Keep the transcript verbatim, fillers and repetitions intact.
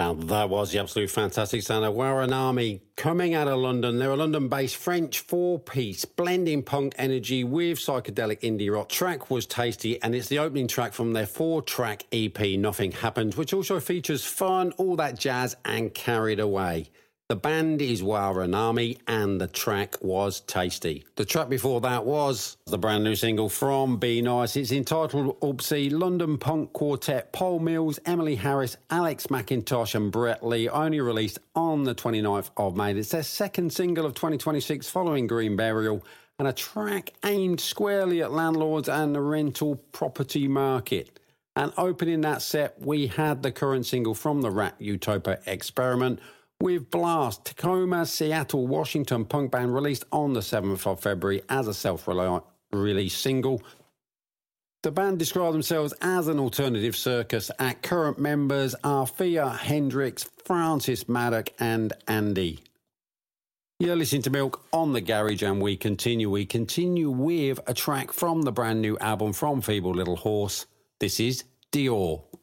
And that was the absolute fantastic sound of Waranami coming out of London. They're a London-based French four-piece, blending punk energy with psychedelic indie rock. Track was Tasty, and it's the opening track from their four-track E P, Nothing Happens, which also features fun, all that jazz, and Carried Away. The band is Waranami, and the track was Tasty. The track before that was the brand new single from Be Nice. It's entitled Oopsie. London punk quartet Paul Mills, Emily Harris, Alex McIntosh and Brett Lee only released on the twenty-ninth of May. It's their second single of twenty twenty-six following Green Burial, and a track aimed squarely at landlords and the rental property market. And opening that set, we had the current single from the Rat Utopia Experiment, with Blast, Tacoma, Seattle, Washington punk band, released on the seventh of February as a self-release single. The band describe themselves as an alternative circus act. Current members are Thea Hendricks, Francis Maddock and Andy. You're listening to Milk on the Garage, and we continue. We continue with a track from the brand new album from Feeble Little Horse. This is Dior.